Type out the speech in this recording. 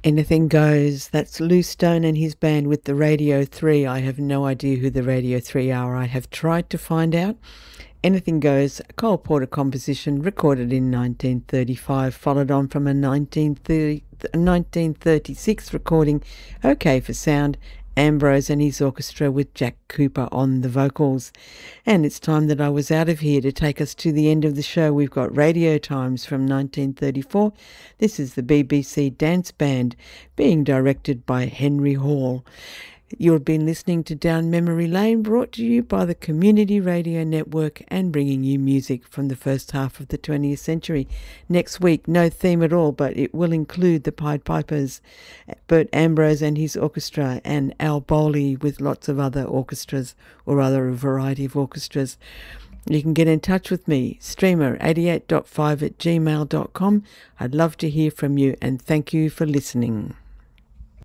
Anything Goes. That's Lou Stone and his band with the Radio 3. I have no idea who the Radio 3 are. I have tried to find out. Anything Goes, a Cole Porter composition recorded in 1935, followed on from a 1936 recording, OK for Sound, Ambrose and his orchestra with Jack Cooper on the vocals. And it's time that I was out of here to take us to the end of the show. We've got Radio Times from 1934. This is the BBC Dance Band being directed by Henry Hall. You've been listening to Down Memory Lane, brought to you by the Community Radio Network and bringing you music from the first half of the 20th century. Next week, no theme at all, but it will include the Pied Pipers, Bert Ambrose and his orchestra, and Al Bowley with lots of other orchestras, or rather a variety of orchestras. You can get in touch with me, streamer88.5 at gmail.com. I'd love to hear from you, and thank you for listening.